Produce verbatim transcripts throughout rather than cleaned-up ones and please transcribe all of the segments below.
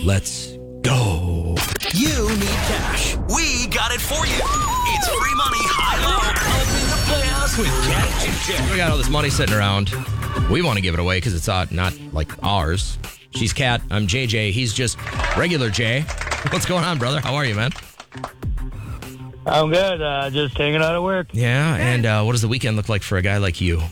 Let's go. You need cash. We got it for you. It's free money, high-low, helping the playoffs with Cat and J J. We got all this money sitting around. We want to give it away because it's uh, not like ours. She's Kat. I'm J J. He's just regular Jay. What's going on, brother? How are you, man? I'm good. Uh, just hanging out at work. Yeah, and uh, what does the weekend look like for a guy like you?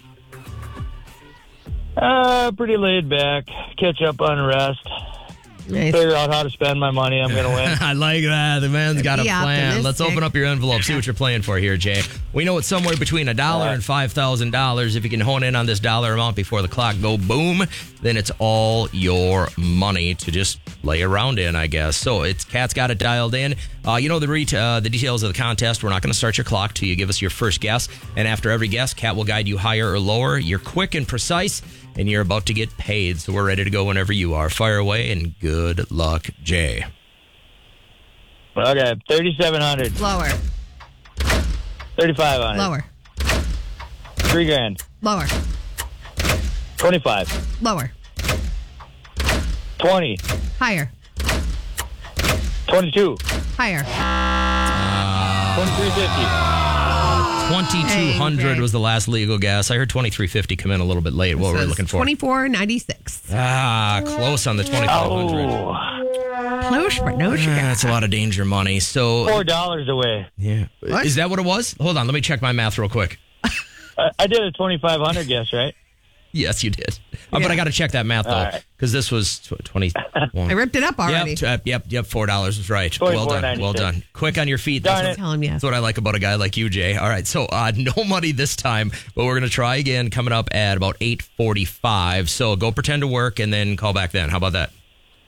Uh, pretty laid back. Catch up on rest. Nice. Figure out how to spend my money. I'm going to win. I like that. The man's got a Be plan. Let's optimistic. open up your envelope. See what you're playing for here, Jay. We know it's somewhere between a dollar and five thousand dollars. If you can hone in on this dollar amount before the clock go boom, then it's all your money to just lay around in, I guess. So it's Kat's got it dialed in. Uh, you know the re- uh, the details of the contest. We're not going to start your clock till you give us your first guess. And after every guess, Kat will guide you higher or lower. You're quick and precise, and you're about to get paid. So we're ready to go whenever you are. Fire away, and good luck, Jay. Okay, thirty-seven hundred. Lower. thirty-five hundred. Lower. Three grand. Lower. twenty-five. Lower. twenty. Higher. twenty-two. Higher. twenty-three fifty. twenty-two hundred Hey, was the last legal guess. I heard twenty-three fifty come in a little bit late. What were we looking for? twenty-four ninety-six. Ah, close on the twenty-five hundred. Oh, Close, but no sugar. That's a lot of danger money. So, four dollars away. yeah. What? Is that what it was? Hold on, let me check my math real quick. I, I did a twenty-five hundred guess, right? Yes, you did. Uh, Yeah. But I got to check that math, though, All right. because this was tw- twenty-one. I ripped it up already. Yep, t- uh, yep, yep, four dollars was right. Well done, well twenty-four ninety-six. done. Quick on your feet. Darn That's it. Tell him yes. That's what I like about a guy like you, Jay. All right, so uh, no money this time, but we're going to try again coming up at about eight forty-five. So go pretend to work and then call back then. How about that?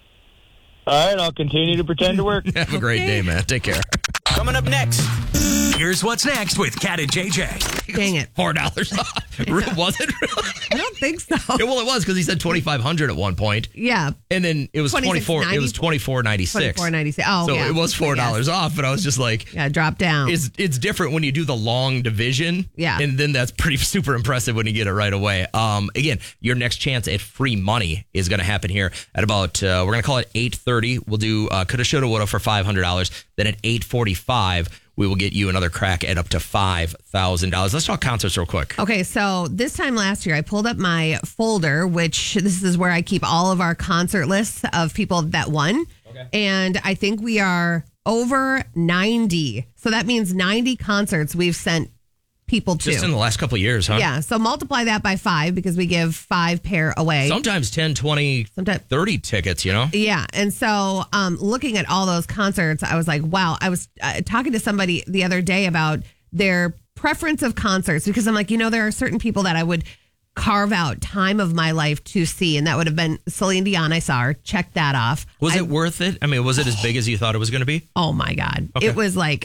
All right, I'll continue to pretend to work. Have a great day, man. Take care. Coming up next, here's what's next with Cat and J J. Dang it. four dollars off. Was it really? I don't think so. Yeah, well, it was because he said twenty-five hundred at one point, Yeah. and then it was twenty-four. It was twenty-four ninety-six. twenty-four ninety-six. Oh, So yeah. it was four dollars off, but I was just like, Yeah, drop down. it's it's different when you do the long division. Yeah. And then that's pretty super impressive when you get it right away. Um, again, your next chance at free money is going to happen here at about, uh, we're going to call it eight thirty. We'll do uh, coulda, shoulda, woulda for five hundred dollars. Then at eight forty-five, we will get you another crack at up to five thousand dollars. Let's talk concerts real quick. Okay, so this time last year, I pulled up my folder, which this is where I keep all of our concert lists of people that won. Okay. And I think we are over ninety. So that means ninety concerts we've sent people to. Just in the last couple of years, huh? Yeah, so multiply that by five because we give five pair away. Sometimes ten, twenty, Sometimes- thirty tickets, you know? Yeah. And so um, looking at all those concerts, I was like, wow. I was uh, talking to somebody the other day about their preference of concerts because I'm like, you know, there are certain people that I would carve out time of my life to see. And that would have been Celine Dion. I saw her. Check that off. Was I- it worth it? I mean, was it as big as you thought it was going to be? Oh, my God. Okay. It was like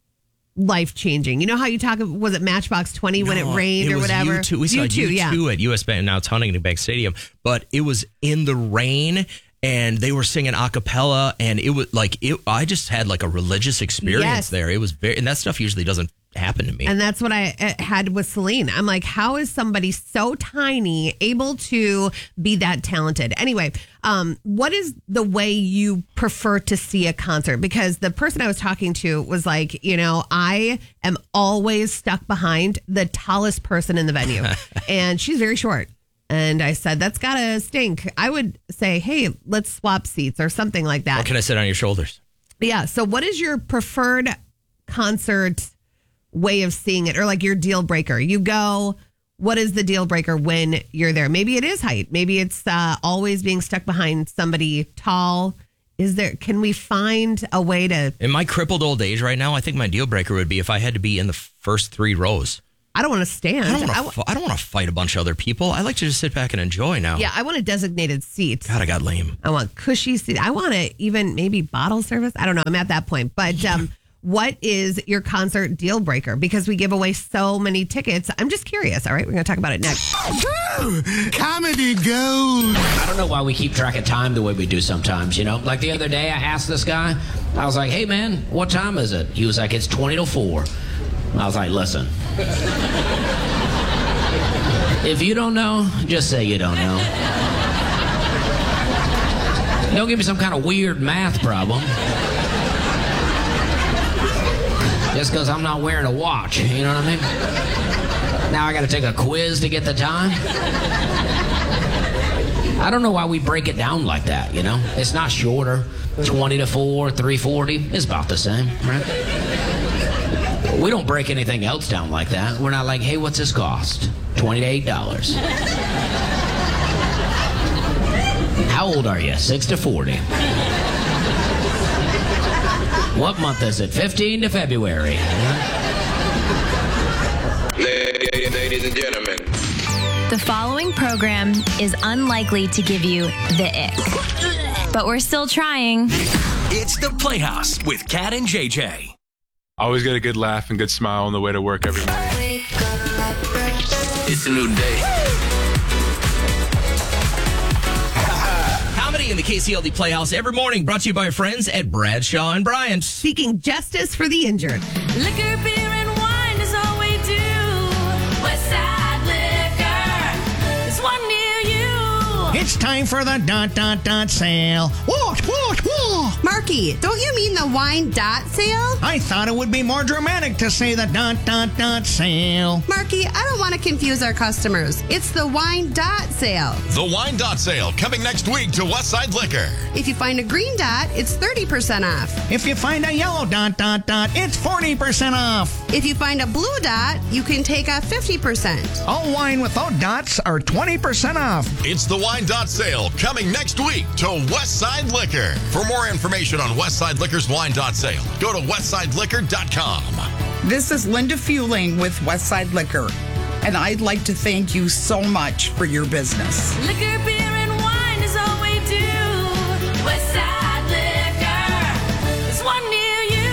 life changing. You know how you talk, was it Matchbox twenty when it No, rained it or was whatever? U two. We saw U two, U two yeah. at U S Bank. Now it's Huntington Bank Stadium, but it was in the rain and they were singing a cappella and it was like, it, I just had like a religious experience Yes. there. It was very, and that stuff usually doesn't happen to me. And that's what I uh, had with Celine. I'm like, how is somebody so tiny able to be that talented? Anyway, um, what is the way you prefer to see a concert? Because the person I was talking to was like, you know, I am always stuck behind the tallest person in the venue. And she's very short. And I said, that's got to stink. I would say, hey, let's swap seats or something like that. Or can I sit on your shoulders? Yeah. So, what is your preferred concert way of seeing it, or like your deal breaker? You go, what is the deal breaker when you're there? Maybe it is height. Maybe it's uh, always being stuck behind somebody tall. Is there? Can we find a way to? In my crippled old age right now, I think my deal breaker would be if I had to be in the first three rows. I don't want to stand. I don't I want w- to. I don't want to fight a bunch of other people. I like to just sit back and enjoy now. yeah, I want a designated seat. God, I got lame. I want cushy seat. I want to even maybe bottle service. I don't know. I'm at that point. But um, what is your concert deal breaker? Because we give away so many tickets. I'm just curious. All right, we're going to talk about it next. Comedy gold. I don't know why we keep track of time the way we do sometimes, you know? Like the other day, I asked this guy, I was like, hey, man, what time is it? He was like, it's twenty to four. I was like, listen. If you don't know, just say you don't know. Don't give me some kind of weird math problem. Just because I'm not wearing a watch, you know what I mean? Now I got to take a quiz to get the time? I don't know why we break it down like that, you know? It's not shorter. twenty to four, three forty. It's about the same, right? We don't break anything else down like that. We're not like, hey, what's this cost? twenty to eight dollars. How old are you? six to forty. What month is it? fifteen to February. Ladies and gentlemen. The following program is unlikely to give you the ick, but we're still trying. It's the Playhouse with Kat and J J. Always get a good laugh and good smile on the way to work every morning. It's a new day. Comedy in the K C L D Playhouse every morning, brought to you by our friends at Bradshaw and Bryant. Seeking justice for the injured. Liquor, beer, and wine is all we do. Westside Liquor, there's one near you. It's time for the dot dot dot sale. What, what, what? Marky, don't you mean the wine dot sale? I thought it would be more dramatic to say the dot dot dot sale. Marky, I don't want to confuse our customers. It's the wine dot sale. The wine dot sale coming next week to Westside Liquor. If you find a green dot, it's thirty percent off. If you find a yellow dot dot dot, it's forty percent off. If you find a blue dot, you can take off fifty percent. All wine without dots are twenty percent off. It's the wine dot sale coming next week to Westside Liquor. For more information on Westside Liquor's wine dot sale, go to westside liquor dot com. This is Linda Fueling with Westside Liquor, and I'd like to thank you so much for your business. Liquor, beer, and wine is all we do. Westside Liquor, there's one near you.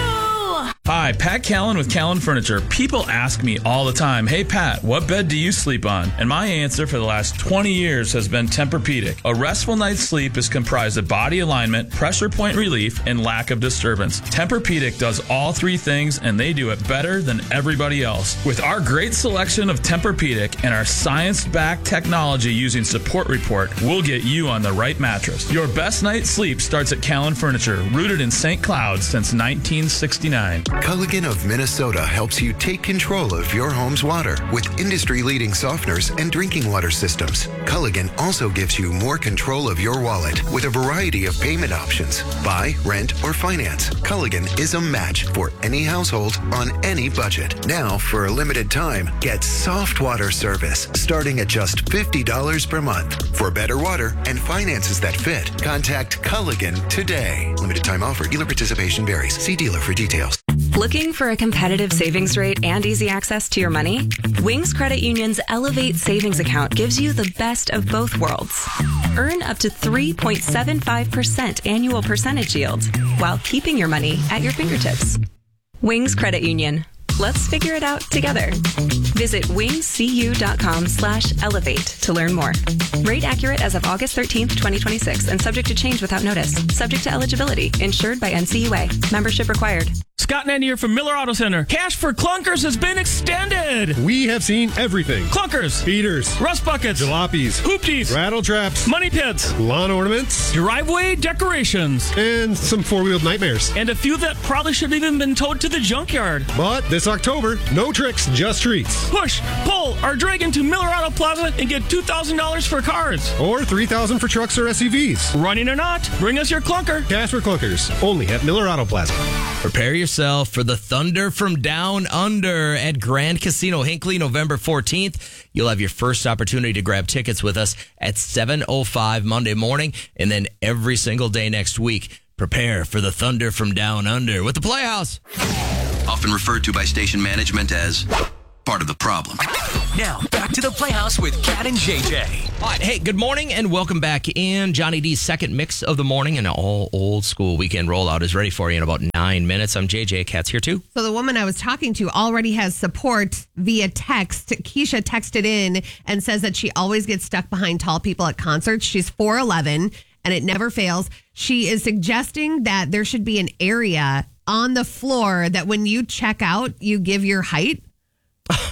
Hi, Pat Callen with Callen Furniture. People ask me all the time, hey Pat, what bed do you sleep on? And my answer for the last twenty years has been Tempur-Pedic. A restful night's sleep is comprised of body alignment, pressure point relief, and lack of disturbance. Tempur-Pedic does all three things, and they do it better than everybody else. With our great selection of Tempur-Pedic and our science-backed technology using Support Report, we'll get you on the right mattress. Your best night's sleep starts at Callen Furniture, rooted in Saint Cloud since nineteen sixty-nine. Culligan of Minnesota helps you take control of your home's water with industry-leading softeners and drinking water systems. Culligan also gives you more control of your wallet with a variety of payment options. Buy, rent, or finance. Culligan is a match for any household on any budget. Now, for a limited time, get soft water service starting at just fifty dollars per month. For better water and finances that fit, contact Culligan today. Limited time offer. Dealer participation varies. See dealer for details. Looking for a competitive savings rate and easy access to your money? Wings Credit Union's Elevate Savings Account gives you the best of both worlds. Earn up to three point seven five percent annual percentage yield while keeping your money at your fingertips. Wings Credit Union. Let's figure it out together. Visit wingscu.com slash elevate to learn more. Rate accurate as of August thirteenth, twenty twenty-six, and subject to change without notice. Subject to eligibility. Insured by N C U A. Membership required. Scott Nandy here from Miller Auto Center. Cash for clunkers has been extended. We have seen everything. Clunkers. Beaters. Rust buckets. Jalopies. Hoopties. Rattle traps. Money pits. Lawn ornaments. Driveway decorations. And some four-wheeled nightmares. And a few that probably should have even been towed to the junkyard. But this October, no tricks, just treats. Push, pull, or drag into Miller Auto Plaza and get two thousand dollars for cars. Or three thousand dollars for trucks or S U Vs. Running or not, bring us your clunker. Cash for clunkers, only at Miller Auto Plaza. Prepare yourself for the Thunder from Down Under at Grand Casino Hinckley, November fourteenth. You'll have your first opportunity to grab tickets with us at seven oh five Monday morning, and then every single day next week. Prepare for the Thunder from Down Under with the Playhouse. Often referred to by station management as part of the problem. Now, back to the Playhouse with Kat and J J. All right, hey, good morning and welcome back in. Johnny D's second mix of the morning and an all old school weekend rollout is ready for you in about nine minutes. I'm J J. Kat's here too. So the woman I was talking to already has support via text. Keisha texted in and says that she always gets stuck behind tall people at concerts. She's four eleven and it never fails. She is suggesting that there should be an area on the floor that when you check out, you give your height.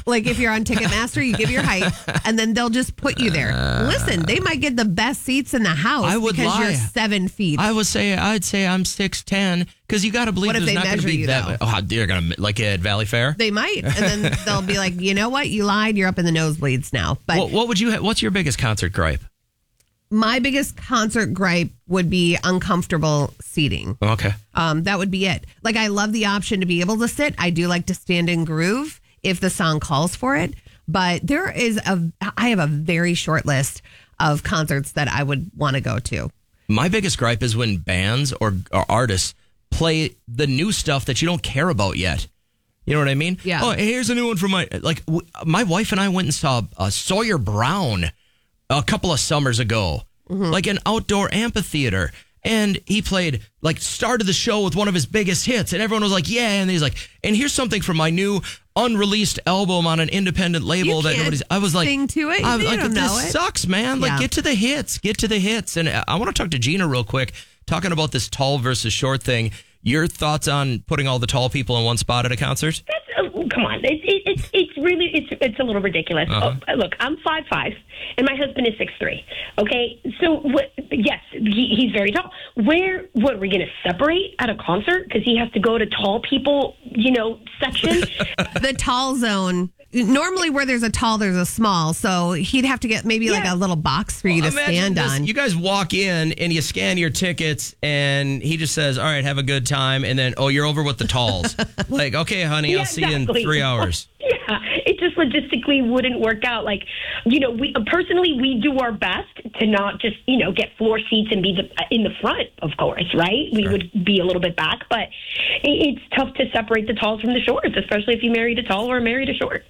Like if you're on Ticketmaster, you give your height, and then they'll just put you there. Listen, they might get the best seats in the house I would because lie. you're seven feet. I would say I'd say I'm six ten because you got to believe What if there's they not going to measure be you, that. though? Oh, they're going to like at Valley Fair. They might, and then they'll be like, you know what, you lied. You're up in the nosebleeds now. But What, what would you? Ha- what's your biggest concert gripe? my biggest concert gripe would be uncomfortable seating. Okay. Um, that would be it. Like, I love the option to be able to sit. I do like to stand and groove if the song calls for it. But there is a, I have a very short list of concerts that I would want to go to. My biggest gripe is when bands or, or artists play the new stuff that you don't care about yet. You know what I mean? Yeah. Oh, here's a new one from my, like, w- my wife and I went and saw uh, Sawyer Brown a couple of summers ago, Mm-hmm. like an outdoor amphitheater. And he played, like, started the show with one of his biggest hits. And everyone was like, yeah. And he's like, and here's something from my new unreleased album on an independent label You that can't nobody's. I was like, sing to it. I'm You like, don't this know it. sucks, man. Like, Yeah. get to the hits. Get to the hits. And I want to talk to Gina real quick, talking about this tall versus short thing. Your thoughts on putting all the tall people in one spot at a concert? That's, oh, come on, it, it, it's it's really it's it's a little ridiculous. Uh-huh. Oh, look, I'm five five, and my husband is six three. Okay, so what, yes, he, he's very tall. Where what are we going to separate at a concert because he has to go to tall people, you know, section? The tall zone. Normally, where there's a tall, there's a small. So he'd have to get maybe like a little box for you to Imagine stand this. on. You guys walk in and you scan your tickets, and he just says, "All right, have a good time," and then, "Oh, you're over with the talls." Like, okay, honey, Yeah, I'll see you exactly. in three hours. Yeah, it just logistically wouldn't work out. Like, you know, we personally we do our best to not just you know get floor seats and be the, in the front, of course, right? We would be a little bit back, but it, it's tough to separate the talls from the shorts, especially if you married a tall or married a short.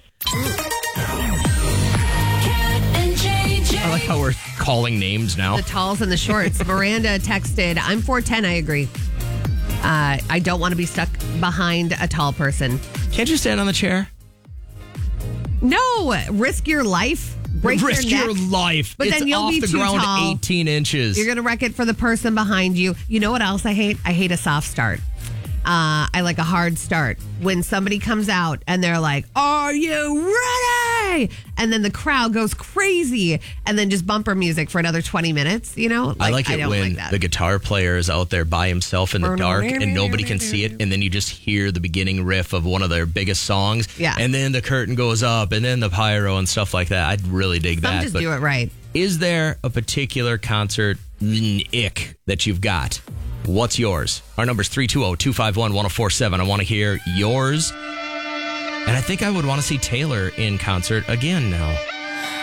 I like how we're calling names now. The talls and the shorts. Miranda texted, I'm four ten, I agree. Uh, I don't want to be stuck behind a tall person. Can't you stand on the chair? No, risk your life. Break Risk your, your neck, life. But It's then you'll off be the too ground tall. eighteen inches. You're going to wreck it for the person behind you. You know what else I hate? I hate a soft start. Uh, I like a hard start. When somebody comes out and they're like, are you ready? And then the crowd goes crazy and then just bumper music for another twenty minutes, you know? I like it I don't when like that. the guitar player is out there by himself in the dark and nobody can see it, and then you just hear the beginning riff of one of their biggest songs. Yeah. And then the curtain goes up, and then the pyro and stuff like that. I'd really dig Some that. just but do it right. Is there a particular concert ick that you've got? What's yours? Our number's three two zero, two five one, one zero four seven. I want to hear yours. And I think I would want to see Taylor in concert again now.